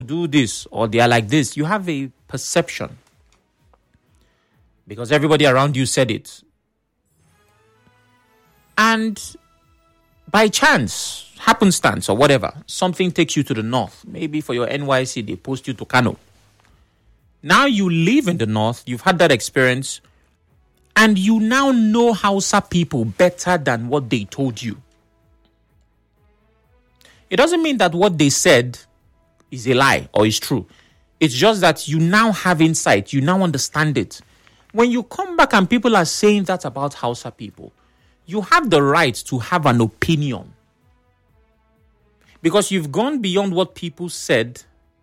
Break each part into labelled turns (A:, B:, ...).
A: do this or they are like this. You have a perception because everybody around you said it. And by chance, happenstance or whatever, something takes you to the north. Maybe for your NYC, they post you to Kano. Now you live in the north, you've had that experience, and you now know Hausa people better than what they told you. It doesn't mean that what they said is a lie or is true. It's just that you now have insight, you now understand it. When you come back and people are saying that about Hausa people, you have the right to have an opinion. Because you've gone beyond what people said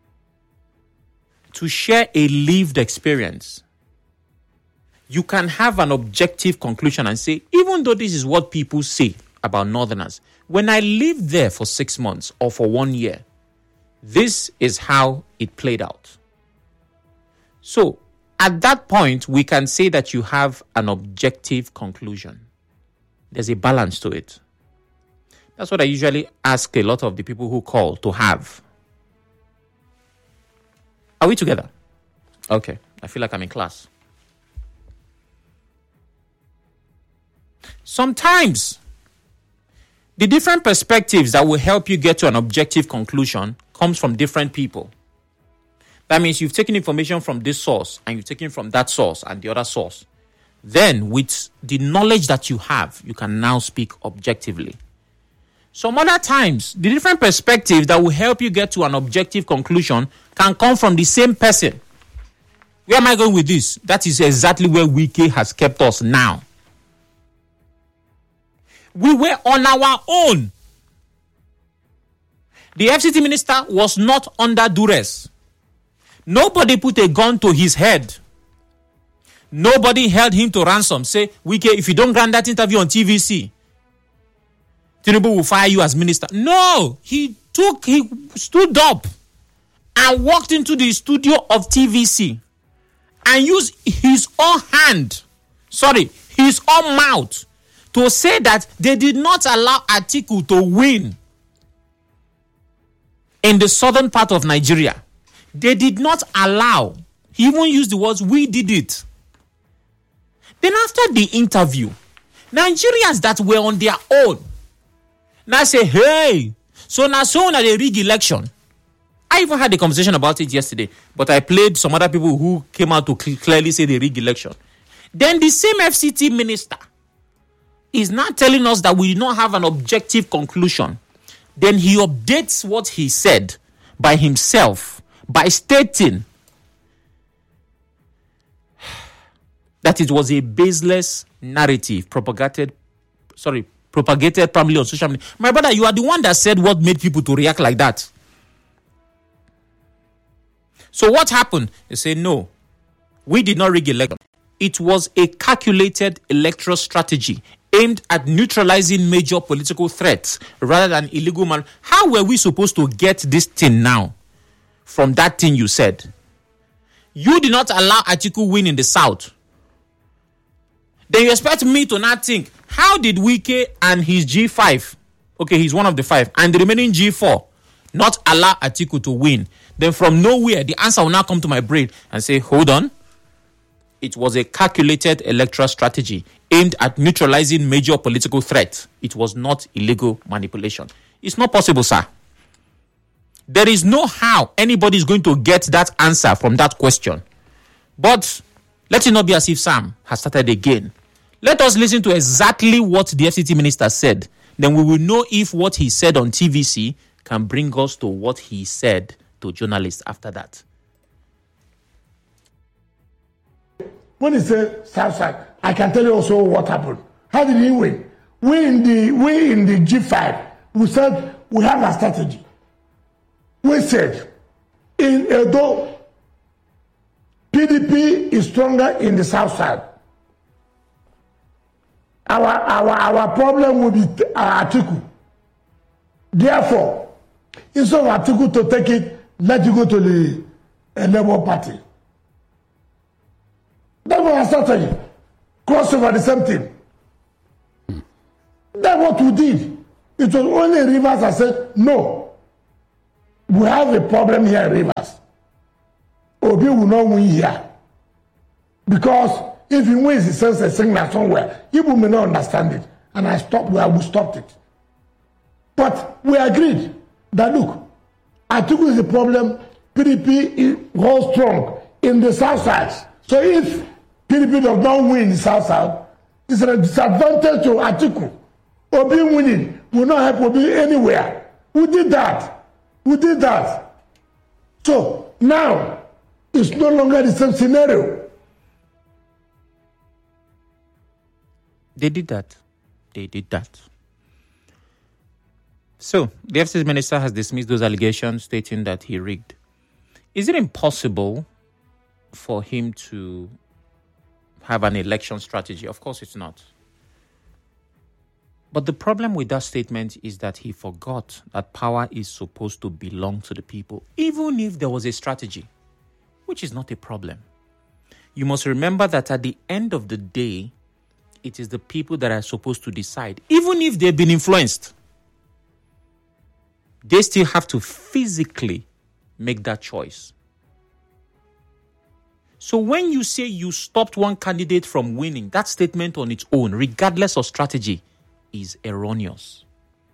A: to share a lived experience. You can have an objective conclusion and say, even though this is what people say about Northerners, when I lived there for 6 months or for 1 year, this is how it played out. So, at that point, we can say that you have an objective conclusion. There's a balance to it. That's what I usually ask a lot of the people who call to have. Are we together? Okay, I feel like I'm in class. Sometimes, the different perspectives that will help you get to an objective conclusion comes from different people. That means you've taken information from this source and you've taken from that source and the other source. Then, with the knowledge that you have, you can now speak objectively. Some other times, the different perspectives that will help you get to an objective conclusion can come from the same person. Where am I going with this? That is exactly where Wike has kept us now. We were on our own. The FCT minister was not under duress. Nobody put a gun to his head. Nobody held him to ransom. Say, Wike, if you don't grant that interview on TVC, Tinubu will fire you as minister. No, he stood up and walked into the studio of TVC and used his own mouth to say that they did not allow Atiku to win in the southern part of Nigeria. They did not allow. He even used the words, we did it. Then after the interview, Nigerians that were on their own now say, hey, so now they rig election. I even had a conversation about it yesterday, but I played some other people who came out to clearly say they rig election. Then the same FCT minister is now telling us that we did not have an objective conclusion. Then he updates what he said by himself by stating that it was a baseless narrative propagated primarily on social media. My brother, you are the one that said what made people to react like that. So what happened? They say, no, we did not rig election. It was a calculated electoral strategy aimed at neutralizing major political threats rather than illegal man. How were we supposed to get this thing now from that thing you said? You did not allow Atiku win in the South. Then you expect me to not think, how did Wike and his G5, okay, he's one of the 5, and the remaining G4 not allow Atiku to win? Then from nowhere, the answer will now come to my brain and say, hold on. It was a calculated electoral strategy aimed at neutralizing major political threats. It was not illegal manipulation. It's not possible, sir. There is no how anybody is going to get that answer from that question. But let it not be as if Sam has started again. Let us listen to exactly what the FCT minister said. Then we will know if what he said on TVC can bring us to what he said to journalists after that.
B: When he said Southside, I can tell you also what happened. How did he win? We in the G5, we said we have a strategy. We said in Edo, PDP is stronger in the south side. Our problem will be Atiku. Therefore, instead of Atiku to take it, let you go to the Labour Party. That was our strategy. Cross over the same thing. That's what we did. It was only Rivers that said no. we have a problem here in Rivers. Obi will not win here. Because if he wins, he sends a signal somewhere. People may not understand it. And we stopped it. But we agreed that, look, Atiku is a problem. PDP holds strong in the south side. So if PDP does not win in the south side, it's a disadvantage to Atiku. Obi winning will not help Obi anywhere. We did that. So now, it's no longer the same scenario.
A: They did that. So, the FCC minister has dismissed those allegations, stating that he rigged. Is it impossible for him to have an election strategy? Of course it's not. But the problem with that statement is that he forgot that power is supposed to belong to the people, even if there was a strategy, which is not a problem. You must remember that at the end of the day, it is the people that are supposed to decide, even if they've been influenced. They still have to physically make that choice. So when you say you stopped one candidate from winning, that statement on its own, regardless of strategy, is erroneous.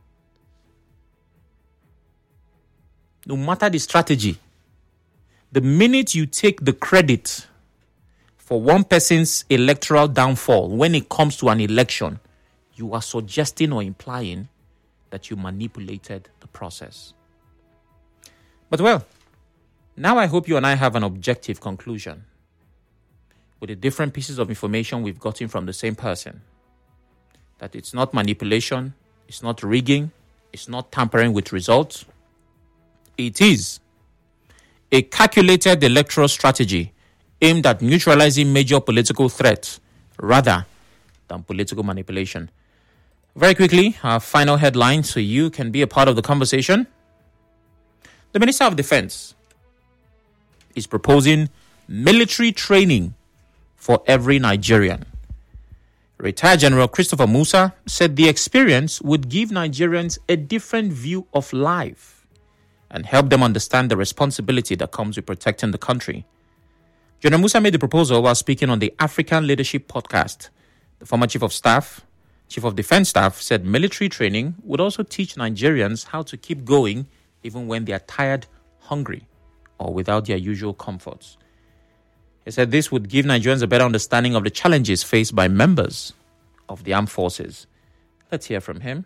A: No matter the strategy, the minute you take the credit for one person's electoral downfall when it comes to an election, you are suggesting or implying that you manipulated the process. But well, now I hope you and I have an objective conclusion with the different pieces of information we've gotten from the same person. That it's not manipulation, it's not rigging, it's not tampering with results. It is a calculated electoral strategy aimed at neutralizing major political threats rather than political manipulation. Very quickly, our final headline so you can be a part of the conversation. The Minister of Defense is proposing military training for every Nigerian. Retired General Christopher Musa said the experience would give Nigerians a different view of life and help them understand the responsibility that comes with protecting the country. General Musa made the proposal while speaking on the African Leadership Podcast. The former Chief of Defense Staff, said military training would also teach Nigerians how to keep going even when they are tired, hungry, or without their usual comforts. He said this would give Nigerians a better understanding of the challenges faced by members of the armed forces. Let's hear from him.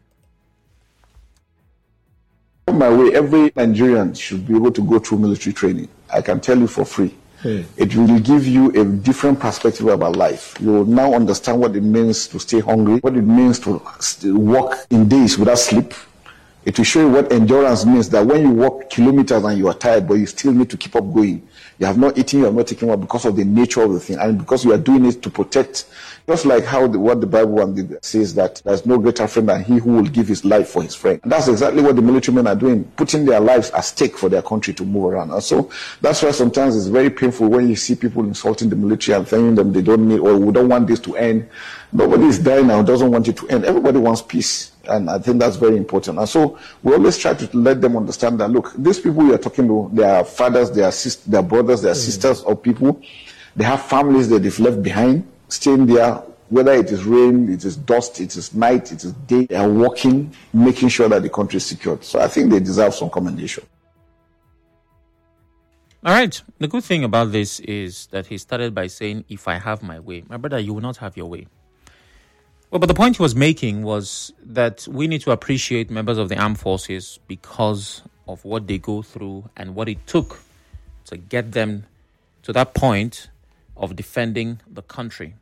C: On my way, every Nigerian should be able to go through military training. I can tell you for free. It will give you a different perspective about life. You will now understand what it means to stay hungry, what it means to walk in days without sleep. It will show you what endurance means, that when you walk kilometers and you are tired, but you still need to keep up going. You have not eaten, you have not taken what because of the nature of the thing, and because you are doing it to protect. Just like what the Bible says, that there's no greater friend than he who will give his life for his friend. And that's exactly what the military men are doing, putting their lives at stake for their country to move around. And so that's why sometimes it's very painful when you see people insulting the military and telling them they don't need, or we don't want this to end. Nobody is dying now, doesn't want it to end. Everybody wants peace. And I think that's very important. And so we always try to let them understand that, look, these people you are talking to, they are fathers, they are sisters, they are brothers, they are sisters of people. They have families that they've left behind, staying there, whether it is rain, it is dust, it is night, it is day. They are working, making sure that the country is secured. So I think they deserve some commendation.
A: All right. The good thing about this is that he started by saying, if I have my way. My brother, you will not have your way. Well, but the point he was making was that we need to appreciate members of the armed forces because of what they go through and what it took to get them to that point of defending the country.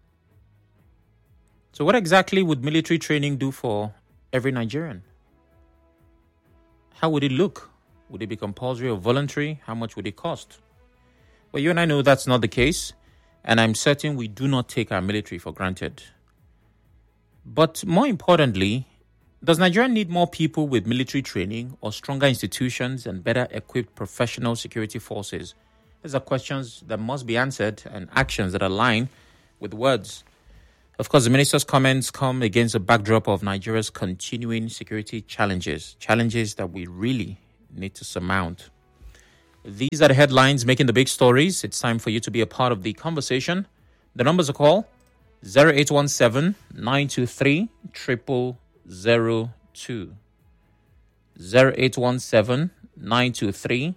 A: So what exactly would military training do for every Nigerian? How would it look? Would it be compulsory or voluntary? How much would it cost? Well, you and I know that's not the case, and I'm certain we do not take our military for granted. But more importantly, does Nigeria need more people with military training or stronger institutions and better equipped professional security forces? These are questions that must be answered and actions that align with words. Of course, the minister's comments come against the backdrop of Nigeria's continuing security challenges that we really need to surmount. These are the headlines making the big stories. It's time for you to be a part of the conversation. The numbers to call 0817 923 0002. 0817 923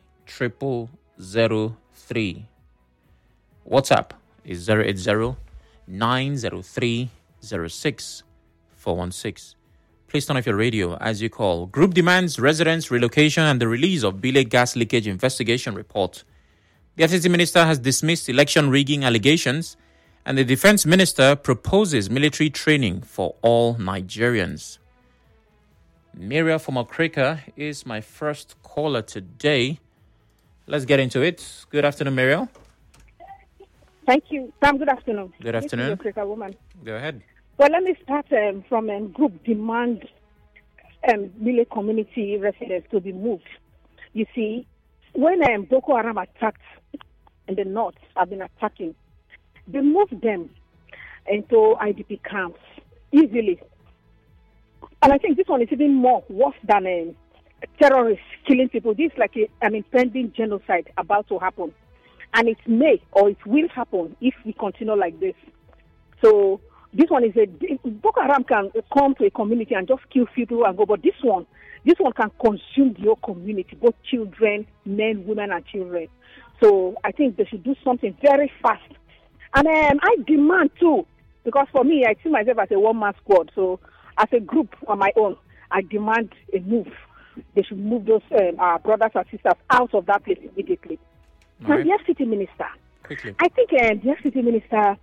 A: 0003. WhatsApp is 080 903 06416. Please turn off your radio as you call. Group demands residents relocation and the release of Bile gas leakage investigation report. The FCT minister has dismissed election rigging allegations, and the defense minister proposes military training for all Nigerians. Miriam from Okrika is my first caller today. Let's get into it. Good afternoon, Miriam.
D: Thank you, Sam. Good afternoon.
A: Good afternoon.
D: This is Okrika woman.
A: Go ahead.
D: Well, let me start from group demand Bile community residents to be moved. You see, when Boko Haram attacked in the north, have been attacking, they moved them into IDP camps easily. And I think this one is even more worse than terrorists killing people. This is like an impending genocide about to happen. And it may or it will happen if we continue like this. So this one is Boko Haram can come to a community and just kill people and go, but this one can consume the whole community, both children, men, women, and children. So I think they should do something very fast. And I demand too, because for me, I see myself as a one-man squad. So as a group on my own, I demand a move. They should move those our brothers and sisters out of that place immediately.
A: Right.
D: And the FCT minister,
A: Quickly.
D: I think the FCT minister,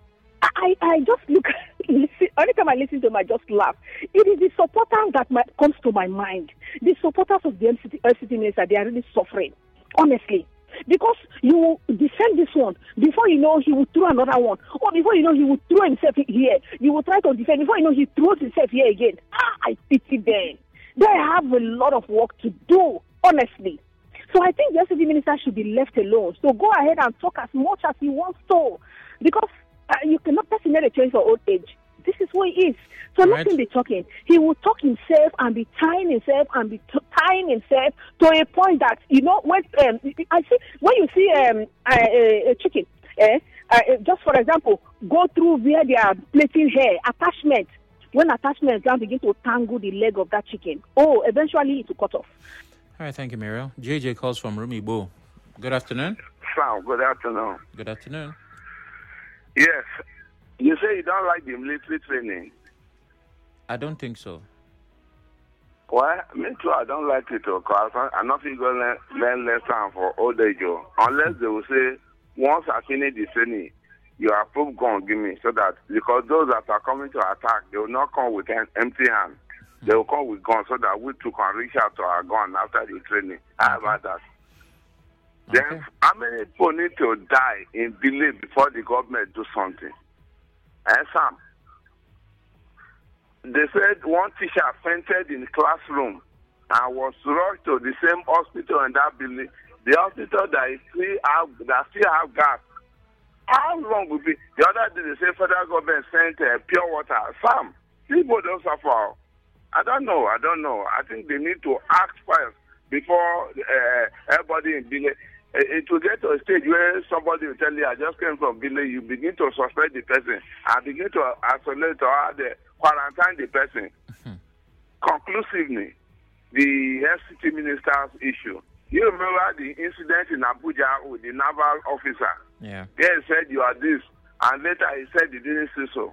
D: I just look, every time I listen to him, I just laugh. It is the supporters that comes to my mind. The supporters of the FCT minister, they are really suffering, honestly. Because you defend this one, before you know, he will throw another one. Or before you know, he will throw himself here. You will try to defend. Before you know, he throws himself here again. I pity them. They have a lot of work to do, honestly. So I think the FCT minister should be left alone. So go ahead and talk as much as he wants to. Because you cannot person a change for old age. This is who he is. So let him be talking. He will talk himself and be tying himself to a point that, you know, when when you see a chicken, just for example, go through where they are plaiting hair, attachment. When attachments now begin to tangle the leg of that chicken, eventually it will cut off.
A: All right, thank you, Miriam. JJ calls from Rumibo. Good afternoon.
E: Sam, good afternoon.
A: Good afternoon.
E: Yes. You say you don't like the military training.
A: I don't think so.
E: Well, me too, I don't like it because I'm not going to learn lesson for old age. Unless they will say, once I finish the training, you are proof gun, give me. So that, because those that are coming to attack, they will not come with an empty hand. They will come with guns so that we too can reach out to our gun after the training. How about that?
A: Okay.
E: Then, how many people need to die in delay before the government do something? And Sam, they said one teacher fainted in the classroom and was rushed to the same hospital in that building. The hospital that still have gas. How long will be? The other day they say federal government sent pure water. Sam, people don't suffer. I don't know. I think they need to act first before everybody in Bile. It will get to a stage where somebody will tell you, I just came from Bile, you begin to suspect the person and begin to isolate or quarantine the person. Conclusively, the FCT minister's issue. You remember the incident in Abuja with the naval officer?
A: Yeah.
E: He said you are this, and later he said he didn't say so.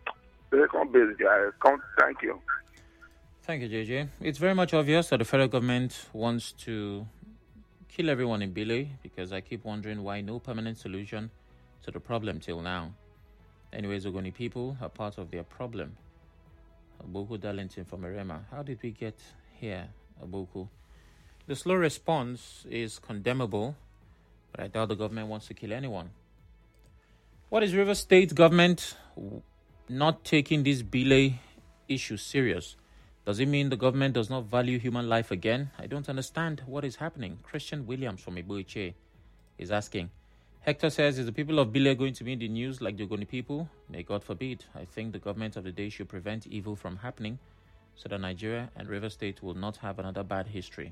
E: Thank you.
A: Thank you, JJ. It's very much obvious that the federal government wants to kill everyone in Bile, because I keep wondering why no permanent solution to the problem till now. Anyways, Ogoni people are part of their problem. Aboku Darlington from Erema. How did we get here, Aboku? The slow response is condemnable, but I doubt the government wants to kill anyone. What is Rivers State government not taking this Bile issue serious? Does it mean the government does not value human life again? I don't understand what is happening. Christian Williams from Iboiche is asking. Hector says, is the people of Bile going to be in the news like the Ogoni people? May God forbid. I think the government of the day should prevent evil from happening so that Nigeria and Rivers State will not have another bad history.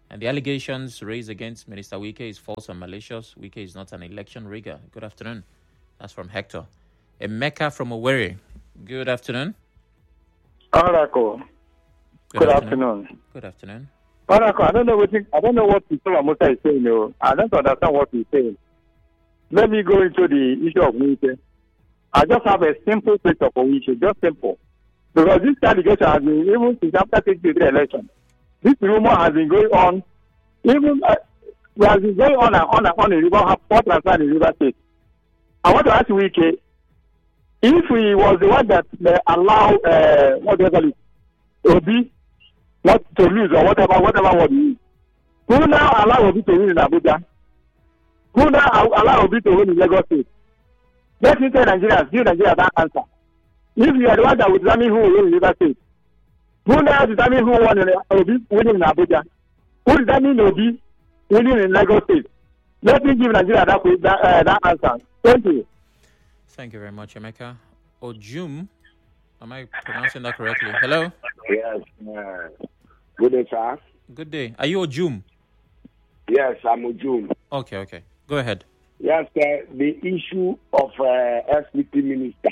A: And the allegations raised against Minister Wike is false and malicious. Wike is not an election rigger. Good afternoon. That's from Hector. Emeka from Owerri. Good afternoon.
F: Oracle. Good afternoon.
A: Good afternoon.
F: Oracle, I don't know what Mr. Musa is saying. No. I don't understand what he's saying. Let me go into the issue of Wike. I just have a simple question for Wike, just simple. Because this allegation has been, even since after the election, this rumor has been going on, even it has been going on and on in River, Port Transfer in River State. I want to ask Wike, if he was the one that allowed, what do you call it, Obi, not to lose or whatever what he is, who now allow Obi to win in Abuja? Who now allow Obi to win in Lagos State? Let me tell Nigerians, give Nigeria that answer. If you are the one that would determine who will win in Lagos State, who now determine who won in Obi winning in Abuja? Who determine Obi winning in Lagos State? Let me give Nigeria that answer. Thank you.
A: Thank you very much, Emeka. Ojum, am I pronouncing that correctly? Hello?
G: Yes. Good day, sir.
A: Good day. Are you Ojum?
G: Yes, I'm Ojum.
A: Okay. Go ahead.
G: Yes, sir. The issue of SPT minister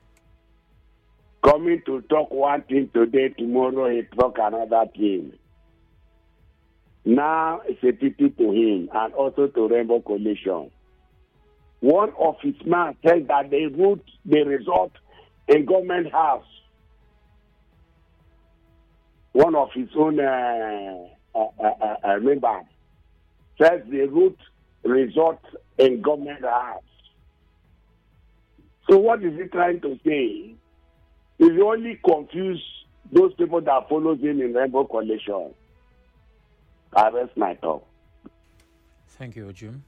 G: coming to talk one thing today, tomorrow he talk another thing. Now it's a pity to him and also to Rainbow Coalition. One of his men said that they wrote the result in government house. One of his own members says they wrote result in government house. So what is he trying to say? If you only confuse those people that follow him in Rainbow Coalition. I rest my talk.
A: Thank you, Ojum.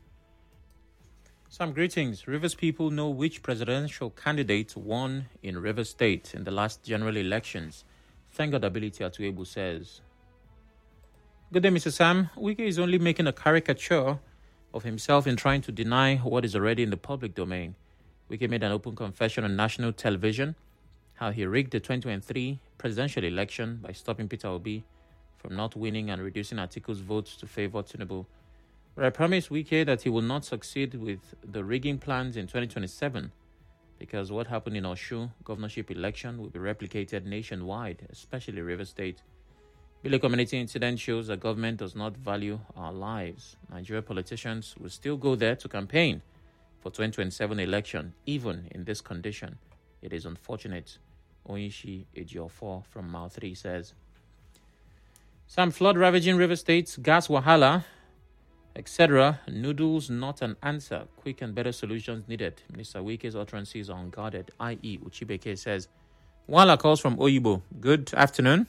A: Some greetings. Rivers people know which presidential candidate won in Rivers State in the last general elections. Thank God Ability Atuebu says. Good day, Mr. Sam. Wike is only making a caricature of himself in trying to deny what is already in the public domain. Wike made an open confession on national television how he rigged the 2023 presidential election by stopping Peter Obi from not winning and reducing Atiku's votes to favor Tinubu. But I promise Wike that he will not succeed with the rigging plans in 2027 because what happened in Oshu governorship election will be replicated nationwide, especially Rivers State. Bile community incident shows that government does not value our lives. Nigeria politicians will still go there to campaign for 2027 election, even in this condition. It is unfortunate. Oishi Ejiofor from Mile 3 says. Some flood ravaging River States, gas wahala, etc. Noodles not an answer. Quick and better solutions needed. Minister Wike's utterances are unguarded, i.e. Uchibeke says. Wala calls from Oyibo. Good afternoon.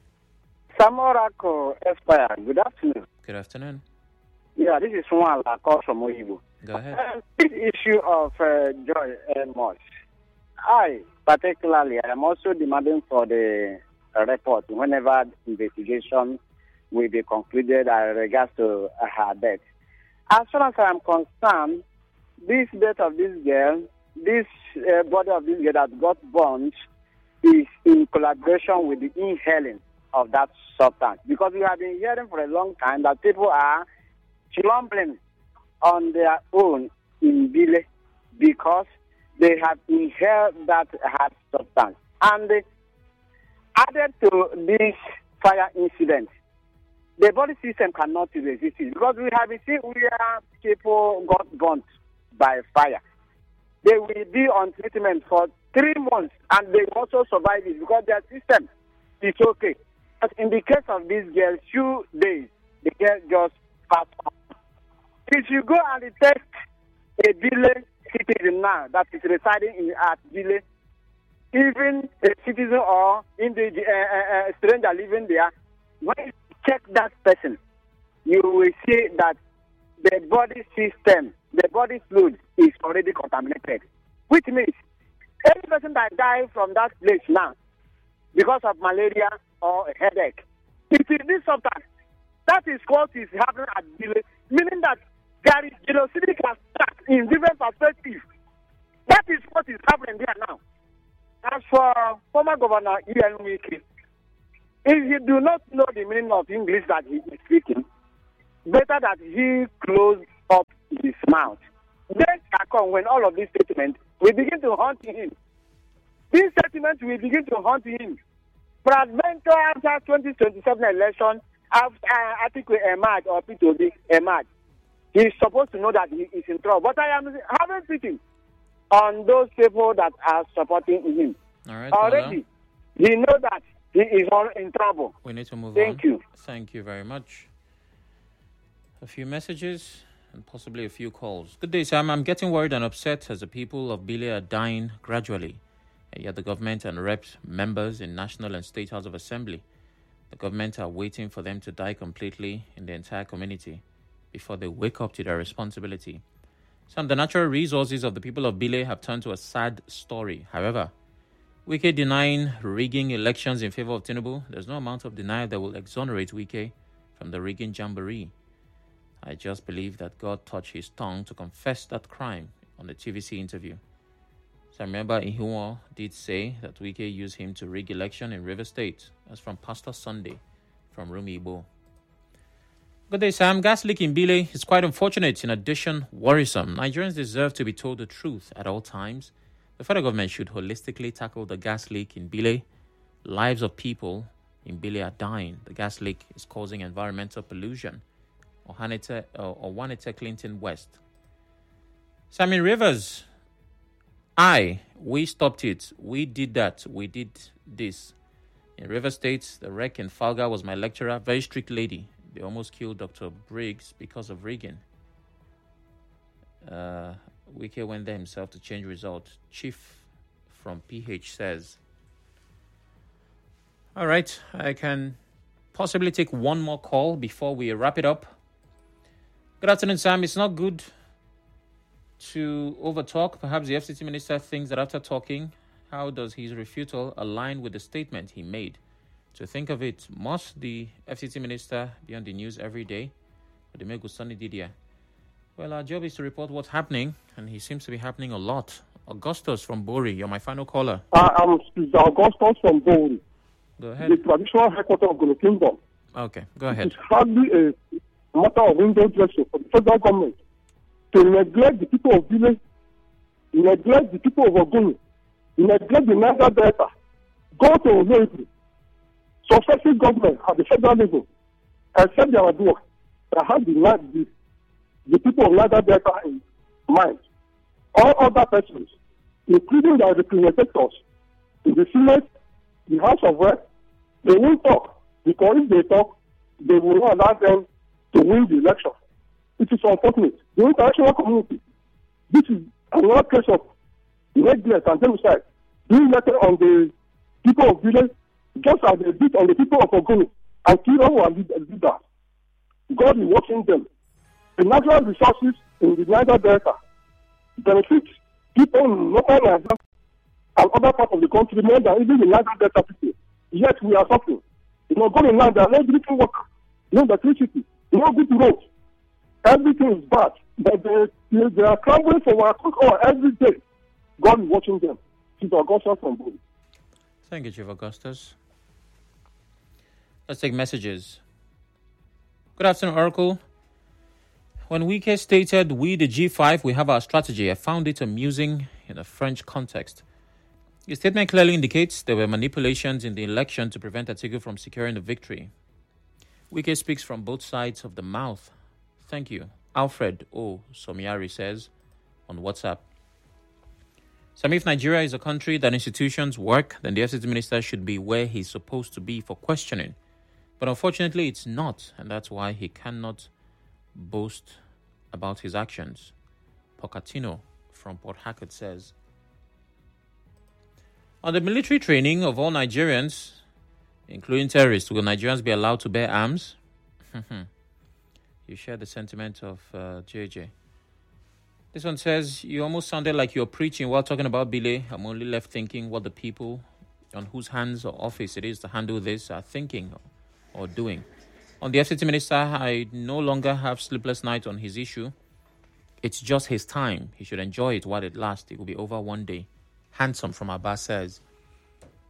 H: Samorako Espire. Good afternoon.
A: Good afternoon.
H: Yeah, this is Wala calls from Oyibo.
A: Go ahead.
H: This issue of Joy Moss. I am also demanding for the report whenever investigation will be concluded in regards to her death. As far as I am concerned, this death of this girl, this body of this girl that got burned is in collaboration with the inhaling of that substance. Because we have been hearing for a long time that people are slumbering on their own in Bile because they have inhaled that hard substance. And added to this fire incident, the body system cannot resist it because we have seen where people got burnt by fire. They will be on treatment for 3 months and they also survive it because their system is okay. But in the case of this girl, 2 days, the girl just passed on. If you go and test a Bile citizen now that is residing at Bile, even a citizen or a stranger living there, when you check that person, you will see that the body system, the body fluid is already contaminated. Which means any person that dies from that place now because of malaria or a headache, it is this substance. That is what is happening at Bile, meaning that there is genocidic attack in different perspectives. That is what is happening there now. As for former Governor Ian Wike, if you do not know the meaning of English that he is speaking, better that he close up his mouth. Then come when all of these statements will begin to haunt him. These statements will begin to haunt him. Fragmental after 2027 election, after Atiku emerge or P2B emerge, he's supposed to know that he is in trouble. But I am having pity on those people that are supporting him.
A: All right,
H: already, he knows that he is all in trouble.
A: We need to move on.
H: Thank you.
A: Thank you very much. A few messages and possibly a few calls. Good day, Sam. I'm getting worried and upset as the people of Bile are dying gradually. And yet the government and reps members in National and State House of Assembly, the government are waiting for them to die completely in the entire community before they wake up to their responsibility. Some the natural resources of the people of Bile have turned to a sad story. However, Wike denying rigging elections in favor of Tinubu, there's no amount of denial that will exonerate Wike from the rigging jamboree. I just believe that God touched his tongue to confess that crime on the TVC interview. So I remember Ihumo did say that Wike used him to rig election in River State. That's from Pastor Sunday from Rumi Ibo. Good day, Sam. Gas leak in Bile is quite unfortunate. In addition, worrisome. Nigerians deserve to be told the truth at all times. The federal government should holistically tackle the gas leak in Bile. Lives of people in Bile are dying. The gas leak is causing environmental pollution. Owanete Clinton West. Sam in Rivers. We stopped it. We did that. We did this. In River State, the wreck in Falga was my lecturer, very strict lady. They almost killed Dr. Briggs because of rigging. Wike went there himself to change results. Chief from PH says. All right, I can possibly take one more call before we wrap it up. Good afternoon, Sam. It's not good to overtalk. Perhaps the FCT minister thinks that after talking, how does his refutal align with the statement he made? To think of it, must the FCT minister be on the news every day? Or the Megustani Didia? Well, our job is to report what's happening, and he seems to be happening a lot. Augustus from Bori, you're my final caller.
I: I'm Augustus from Bori.
A: Go ahead.
I: The traditional headquarters of the kingdom.
A: Okay, go ahead.
I: It's hardly a matter of window dressing for the federal government to neglect the people of Bile, neglect the people of Ogoni, neglect the Niger Delta, go to Oleibu. Successive government at the federal level, except the Amadua, that have the people of Niger Delta in mind. All other persons, including the representatives in the Senate, the House of Reps, they won't talk, because if they talk, they will not allow them to win the election. It is unfortunate. The international community, this is another case of neglect and genocide being lettered on the people of Bile, just as they did on the people of Ogoni and kill all our leaders. God is watching them. The natural resources in the Niger Delta benefit people in northern Nigeria and other parts of the country more than even the Niger Delta people. Yet we are suffering. Going in land, there are no drinking water, no electricity, no good roads. Everything is bad. But they are clamoring for our cook oil every day. God is watching them. Chief Augustus from Bori.
A: Thank you, Chief Augustus. Let's take messages. Good afternoon, Oracle. When Wike stated, we the G5, we have our strategy, I found it amusing in a French context. His statement clearly indicates there were manipulations in the election to prevent Atiku from securing the victory. Wike speaks from both sides of the mouth. Thank you. Alfred O. Somiari says on WhatsApp. Sam, if Nigeria is a country that institutions work, then the FCT minister should be where he's supposed to be for questioning. But unfortunately, it's not, and that's why he cannot boast about his actions. Pocatino from Port Harcourt says, on the military training of all Nigerians, including terrorists, will Nigerians be allowed to bear arms? You share the sentiment of JJ. This one says, you almost sounded like you're preaching while talking about Bile. I'm only left thinking what the people on whose hands or office it is to handle this are thinking or doing. On the FCT minister, I no longer have sleepless nights on his issue. It's just his time. He should enjoy it while it lasts. It will be over one day. Handsome from Abba says.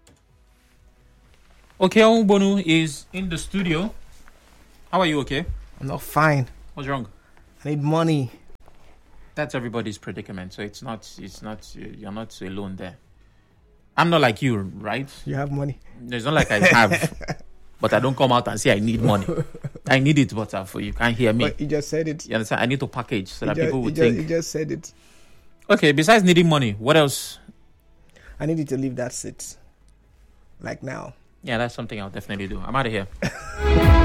A: Okay, Bonu is in the studio. How are you, okay?
J: I'm not fine.
A: What's wrong?
J: I need money.
A: That's everybody's predicament. So it's not. You're not alone there. I'm not like you, right?
J: You have money.
A: It's not like I have, but I don't come out and say I need money. I need it, but you can't hear me.
J: But you just said it.
A: You understand? I need to package so that
J: You
A: people would
J: ju-
A: think.
J: You just said it.
A: Okay. Besides needing money, what else?
J: I need you to leave that seat. Like now.
A: Yeah, that's something I'll definitely do. I'm out of here.